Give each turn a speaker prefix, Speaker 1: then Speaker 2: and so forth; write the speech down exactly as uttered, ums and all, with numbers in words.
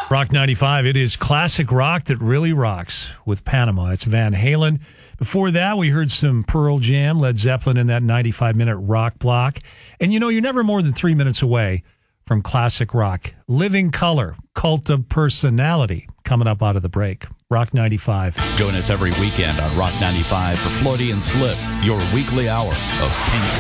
Speaker 1: Rock ninety-five, it is classic rock that really rocks with Panama. It's Van Halen. Before that, we heard some Pearl Jam, Led Zeppelin in that ninety-five minute rock block. And you know, you're never more than three minutes away from classic rock. Living Color, Cult of Personality, coming up out of the break. Rock ninety-five.
Speaker 2: Join us every weekend on Rock ninety-five for Floaty and Slip, your weekly hour of pink